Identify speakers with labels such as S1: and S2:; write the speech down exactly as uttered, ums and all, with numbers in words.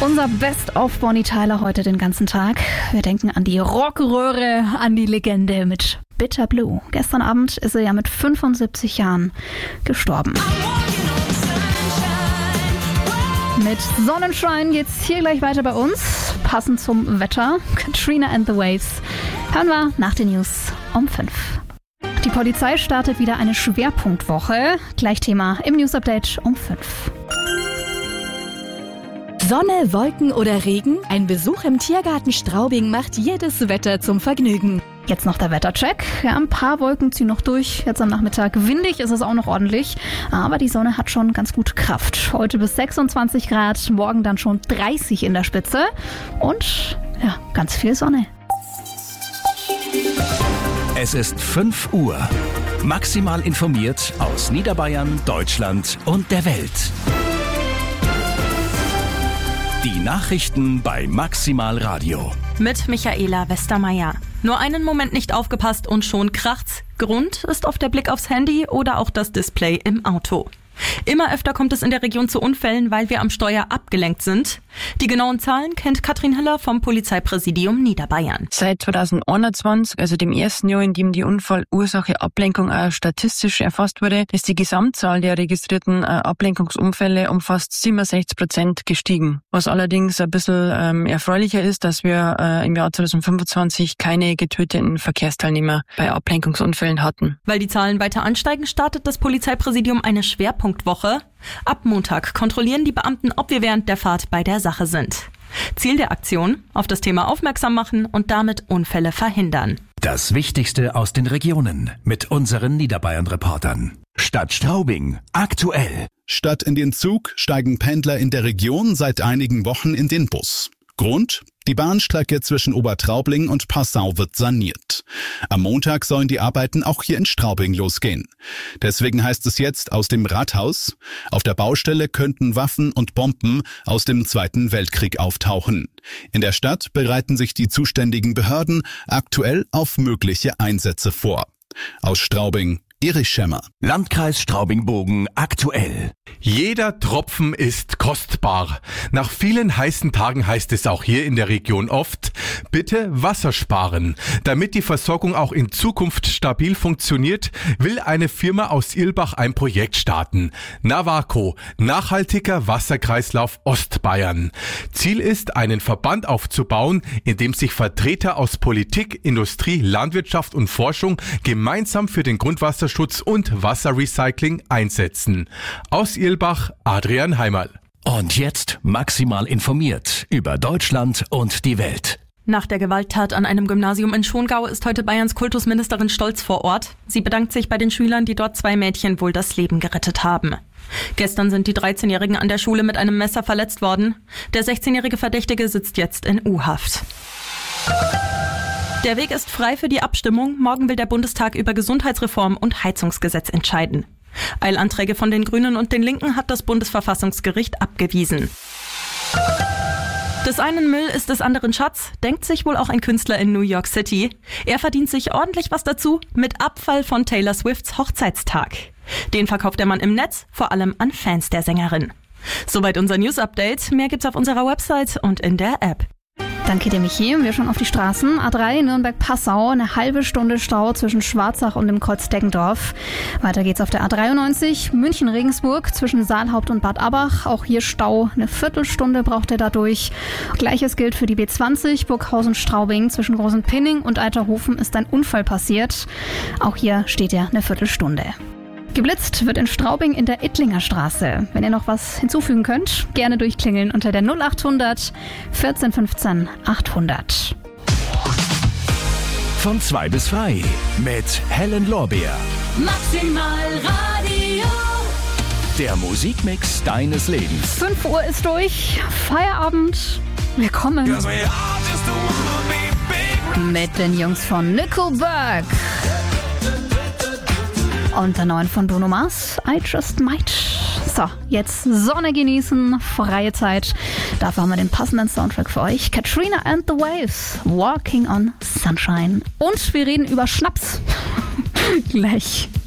S1: Unser Best of Bonnie Tyler heute den ganzen Tag. Wir denken an die Rockröhre, an die Legende mit Bitter Blue. Gestern Abend ist er ja mit fünfundsiebzig Jahren gestorben. Mit Sonnenschein geht's hier gleich weiter bei uns. Passend zum Wetter. Katrina and the Waves. Hören wir nach den News um fünf. Die Polizei startet wieder eine Schwerpunktwoche. Gleich Thema im News Update um fünf.
S2: Sonne, Wolken oder Regen? Ein Besuch im Tiergarten Straubing macht jedes Wetter zum Vergnügen.
S1: Jetzt noch der Wettercheck. Ja, ein paar Wolken ziehen noch durch. Jetzt am Nachmittag windig ist es auch noch ordentlich. Aber die Sonne hat schon ganz gut Kraft. Heute bis sechsundzwanzig Grad, morgen dann schon dreißig in der Spitze. Und ja, ganz viel Sonne.
S3: Es ist fünf Uhr. Maximal informiert aus Niederbayern, Deutschland und der Welt. Die Nachrichten bei Maximal Radio.
S4: Mit Michaela Westermeier. Nur einen Moment nicht aufgepasst und schon kracht's. Grund ist oft der Blick aufs Handy oder auch das Display im Auto. Immer öfter kommt es in der Region zu Unfällen, weil wir am Steuer abgelenkt sind. Die genauen Zahlen kennt Katrin Hiller vom Polizeipräsidium Niederbayern.
S5: Seit zweitausendeinundzwanzig, also dem ersten Jahr, in dem die Unfallursache Ablenkung auch statistisch erfasst wurde, ist die Gesamtzahl der registrierten äh, Ablenkungsunfälle um fast siebenundsechzig Prozent gestiegen. Was allerdings ein bisschen ähm, erfreulicher ist, dass wir äh, im Jahr zweitausendfünfundzwanzig keine getöteten Verkehrsteilnehmer bei Ablenkungsunfällen hatten.
S4: Weil die Zahlen weiter ansteigen, startet das Polizeipräsidium eine Schwerpunktwoche. Ab Montag kontrollieren die Beamten, ob wir während der Fahrt bei der Sache sind. Ziel der Aktion: auf das Thema aufmerksam machen und damit Unfälle verhindern.
S3: Das Wichtigste aus den Regionen mit unseren Niederbayern-Reportern. Stadt Straubing aktuell.
S6: Statt in den Zug steigen Pendler in der Region seit einigen Wochen in den Bus. Grund? Die Bahnstrecke zwischen Obertraubling und Passau wird saniert. Am Montag sollen die Arbeiten auch hier in Straubing losgehen. Deswegen heißt es jetzt aus dem Rathaus: Auf der Baustelle könnten Waffen und Bomben aus dem Zweiten Weltkrieg auftauchen. In der Stadt bereiten sich die zuständigen Behörden aktuell auf mögliche Einsätze vor. Aus Straubing, Erich Schemmer.
S3: Landkreis Straubing-Bogen aktuell.
S7: Jeder Tropfen ist kostbar. Nach vielen heißen Tagen heißt es auch hier in der Region oft: bitte Wasser sparen. Damit die Versorgung auch in Zukunft stabil funktioniert, will eine Firma aus Irlbach ein Projekt starten. Navaco, nachhaltiger Wasserkreislauf Ostbayern. Ziel ist, einen Verband aufzubauen, in dem sich Vertreter aus Politik, Industrie, Landwirtschaft und Forschung gemeinsam für den Grundwasserschutz und Wasserrecycling einsetzen. Aus Irlbach, Adrian Heimerl.
S3: Und jetzt maximal informiert über Deutschland und die Welt.
S4: Nach der Gewalttat an einem Gymnasium in Schongau ist heute Bayerns Kultusministerin Stolz vor Ort. Sie bedankt sich bei den Schülern, die dort zwei Mädchen wohl das Leben gerettet haben. Gestern sind die dreizehnjährigen an der Schule mit einem Messer verletzt worden. Der sechzehnjährige Verdächtige sitzt jetzt in U-Haft. Der Weg ist frei für die Abstimmung. Morgen will der Bundestag über Gesundheitsreform und Heizungsgesetz entscheiden. Eilanträge von den Grünen und den Linken hat das Bundesverfassungsgericht abgewiesen. Des einen Müll ist des anderen Schatz, denkt sich wohl auch ein Künstler in New York City. Er verdient sich ordentlich was dazu mit Abfall von Taylor Swifts Hochzeitstag. Den verkauft der Mann im Netz, vor allem an Fans der Sängerin. Soweit unser News-Update. Mehr gibt's auf unserer Website und in der App.
S1: Danke dir, Michi. Wir schauen auf die Straßen. A drei Nürnberg-Passau, eine halbe Stunde Stau zwischen Schwarzach und dem Kreuz Deggendorf. Weiter geht's auf der A dreiundneunzig München-Regensburg zwischen Saalhaupt und Bad Abach. Auch hier Stau, eine Viertelstunde braucht er dadurch. Gleiches gilt für die B zwanzig Burghausen-Straubing. Zwischen Großenpinning und Eiterhofen ist ein Unfall passiert. Auch hier steht er eine Viertelstunde. Geblitzt wird in Straubing in der Ittlinger Straße. Wenn ihr noch was hinzufügen könnt, gerne durchklingeln unter der null achthundert vierzehn fünfzehn achthundert.
S3: Von zwei bis frei mit Helen Lorbeer.
S2: Maximal Radio.
S3: Der Musikmix deines Lebens.
S1: fünf Uhr ist durch. Feierabend. Willkommen. Mit den Jungs von Nickelback. Und der neuen von Bruno Mars, I Just Might. So, jetzt Sonne genießen, freie Zeit. Dafür haben wir den passenden Soundtrack für euch. Katrina and the Waves, Walking on Sunshine. Und wir reden über Schnaps. Gleich.